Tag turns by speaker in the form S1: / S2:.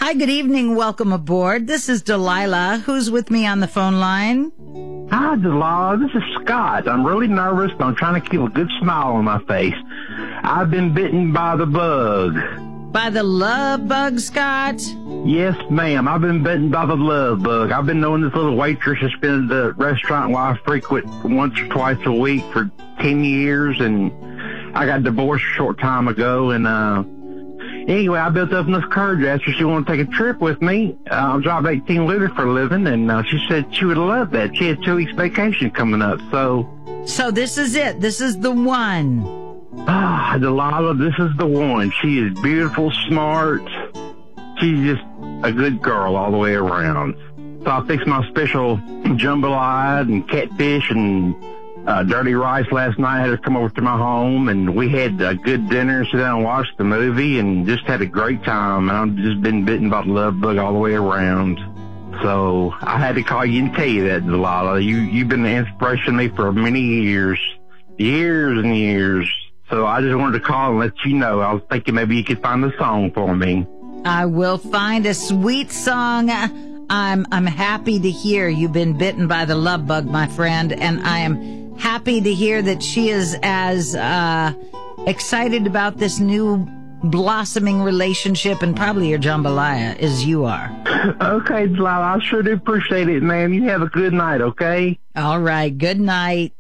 S1: Hi, good evening. Welcome aboard. This is Delilah. Who's with me on the phone line?
S2: Hi, Delilah. This is Scott. I'm really nervous, but I'm trying to keep a good smile on my face. I've been bitten by the bug.
S1: By the love bug, Scott?
S2: Yes, ma'am. I've been bitten by the love bug. I've been knowing this little waitress that's been at the restaurant where I frequent once or twice a week for 10 years, and I got divorced a short time ago, and anyway, I built up enough courage. I asked her if she wanted to take a trip with me. I drive 18 liters for a living, and she said she would love that. She had 2 weeks vacation coming up, so
S1: this is it. This is the one.
S2: Ah, Delilah, this is the one. She is beautiful, smart. She's just a good girl all the way around. So I fixed my special jambalaya and catfish and dirty rice last night. I had her come over to my home, and we had a good dinner, sit down and watch the movie, and just had a great time. And I've just been bitten by the love bug all the way around. So I had to call you and tell you that, Delilah. You've been the inspiration to me for many years and years. So I just wanted to call and let you know. I was thinking maybe you could find a song for me.
S1: I will find a sweet song. I'm happy to hear you've been bitten by the love bug, my friend, and I am happy to hear that she is as excited about this new blossoming relationship and probably your jambalaya as you are.
S2: Okay, Delilah, I sure do appreciate it, ma'am. You have a good night, okay?
S1: All right, good night.